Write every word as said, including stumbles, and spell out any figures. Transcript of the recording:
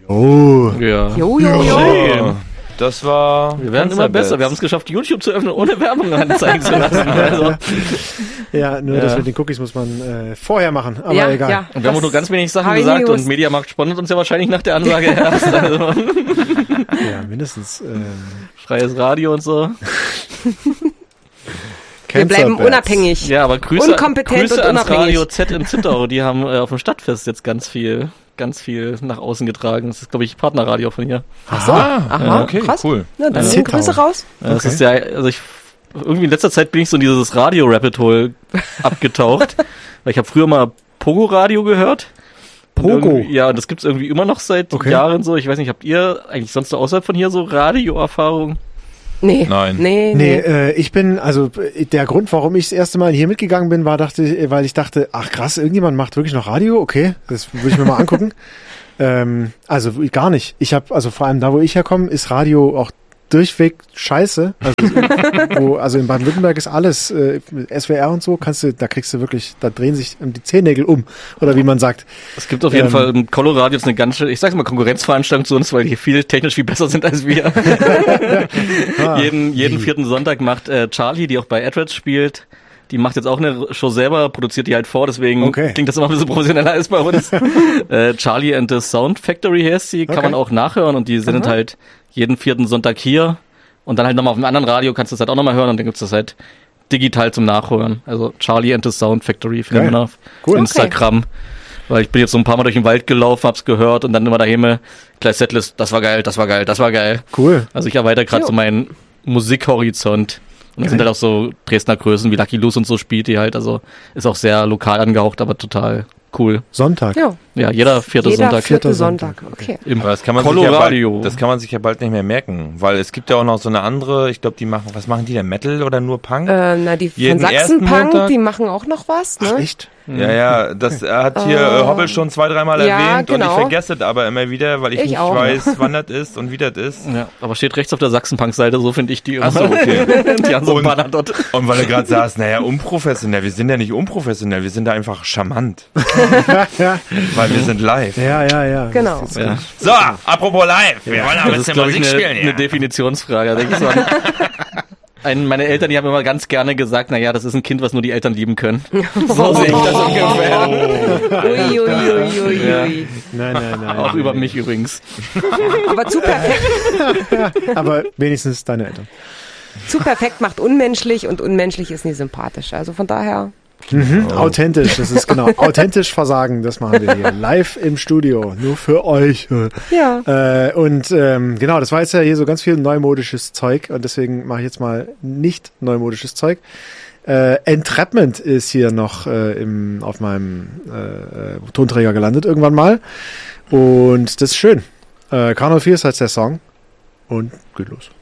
Oh. Ja. Jo, jo, jo. Das war... Wir werden immer besser. Wir haben es geschafft, YouTube zu öffnen, ohne Werbung anzeigen zu lassen. Also. Ja, nur Ja. das mit den Cookies muss man äh, vorher machen, aber Ja, egal. ja. Und wir haben auch nur ganz wenig Sachen Hab ich nie gesagt und gewusst. Mediamarkt sponsert uns ja wahrscheinlich nach der Ansage erst. Also, Ja, mindestens. Ähm, freies Radio und so. Wir bleiben unabhängig. Ja, aber Grüße, Unkompetent Grüße und ans unabhängig. Radio Z in Zittau. Die haben äh, auf dem Stadtfest jetzt ganz viel, ganz viel nach außen getragen. Das ist, glaube ich, Partnerradio von hier. Ach so. Ah, Aha, okay, krass. cool. Na, dann Ja. sind Grüße raus. Ja, Das Okay. ist ja, also ich, irgendwie in letzter Zeit bin ich so in dieses Radio-Rabbit-Hole abgetaucht. Weil ich habe früher mal Pogo-Radio gehört. Und Pogo? irgendwie- Ja, und das gibt's irgendwie immer noch seit Okay. Jahren so. Ich weiß nicht, habt ihr eigentlich sonst so außerhalb von hier so Radio-Erfahrung? Nee. Nein. Nee, Nee, nee. äh, ich bin, also äh, der Grund, warum ich das erste Mal hier mitgegangen bin, war, dachte, ich, weil ich dachte, ach krass, irgendjemand macht wirklich noch Radio, okay, das würde ich mir mal angucken. ähm, also gar nicht. Ich habe, also vor allem da, wo ich herkomme, ist Radio auch durchweg scheiße. Also, wo, also in Baden-Württemberg ist alles äh, S W R und so, kannst du, da kriegst du wirklich, da drehen sich die Zehennägel um, oder wie man sagt. Es gibt auf jeden Ähm. Fall im Coloradio jetzt eine ganz schön, ich sag's mal, Konkurrenzveranstaltung zu uns, weil die viel technisch viel besser sind als wir. Ah, jeden, jeden vierten Sonntag macht äh, Charlie, die auch bei Adrets spielt, die macht jetzt auch eine Show selber, produziert die halt vor, deswegen Okay. klingt das immer ein bisschen professioneller als bei uns. äh, Charlie and the Sound Factory heißt sie, kann Okay. man auch nachhören und die sind halt jeden vierten Sonntag hier und dann halt nochmal auf einem anderen Radio kannst du das halt auch nochmal hören und dann gibt's das halt digital zum Nachhören. Also Charlie and the Sound Factory findet Geil. man auf Cool. Instagram. Weil ich bin jetzt so ein paar Mal durch den Wald gelaufen, hab's gehört und dann immer daheim gleich Setlist, das war geil, das war geil, das war geil. Cool. Also ich erweitere gerade so meinen Musikhorizont. Und da sind halt auch so Dresdner Größen wie Lucky Luce und so spielt die halt. Also ist auch sehr lokal angehaucht, aber total cool. Sonntag. Ja, Ja, jeder vierte jeder Sonntag vierte Vierter Sonntag. Sonntag, Okay. im Aber das kann man sich ja Coloradio. bald, das kann man sich ja bald nicht mehr merken, weil es gibt ja auch noch so eine andere, ich glaube, die machen, was machen die denn, Metal oder nur Punk? Äh, na, die von Jeden ersten Sachsen-Punk, Montag? die machen auch noch was, ne? Ach, echt? Ja, ja, das hat hier äh, Hobbel schon zwei, dreimal Ja, erwähnt und ich genau. vergesse es aber immer wieder, weil ich, Ich nicht auch. weiß, wann das ist und wie das ist. Ja, aber steht rechts auf der Sachsen-Punk-Seite, so finde ich die immer. Ach so, okay. Die haben so einen Und- Banner dort. Und weil du gerade sagst, naja, unprofessionell, wir sind ja nicht unprofessionell, wir sind da einfach charmant, Ja, weil wir sind live. ja, ja. ja. Genau. Das ist- Ja. So, apropos live, wir wollen aber ein Das ist, bisschen glaube ich, Musik eine, spielen. eine Ja. Definitionsfrage. Da gibt's so einen, einen, meine Eltern, die haben immer ganz gerne gesagt, naja, das ist ein Kind, was nur die Eltern lieben können. So sehe ich das ungefähr. Ui, ui, ui, ui, Ja. ui. Nein, nein, nein. Auch nein, über nein. mich übrigens. Aber zu perfekt, Aber wenigstens deine Eltern. zu perfekt macht unmenschlich und unmenschlich ist nie sympathisch. Also von daher, Mhm. Authentisch, das ist genau. Authentisch versagen, das machen wir hier. Live im Studio, nur für euch. ja. Äh, und ähm, genau, das war jetzt ja hier so ganz viel neumodisches Zeug und deswegen mache ich jetzt mal nicht neumodisches Zeug. Äh, Entrapment ist hier noch äh, im, auf meinem äh, äh, Tonträger gelandet irgendwann mal und das ist schön. Äh, K null vier ist halt der Song und geht los.